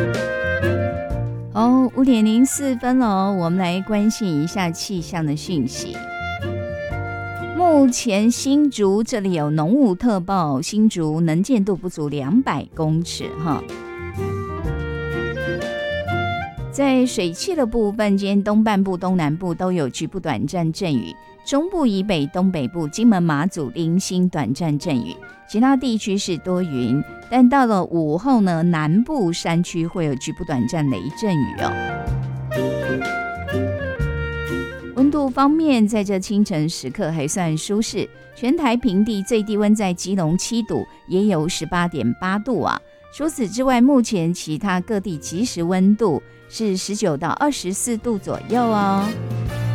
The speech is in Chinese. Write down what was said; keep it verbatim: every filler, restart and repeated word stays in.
哦，五点零四分了，我们来关心一下气象的讯息。目前新竹这里有浓雾特报，新竹能见度不足两百公尺哈。在水汽的部分，今天东半部、东南部都有局部短暂阵雨，中部以北、东北部、金门、马祖零星短暂阵雨，其他地区是多云。但到了午后呢，南部山区会有局部短暂雷阵雨哦。温度方面，在这清晨时刻还算舒适，全台平地最低温在基隆七度，也有 十八点八度啊。除此之外，目前其他各地即时温度是十九到二十四度左右哦。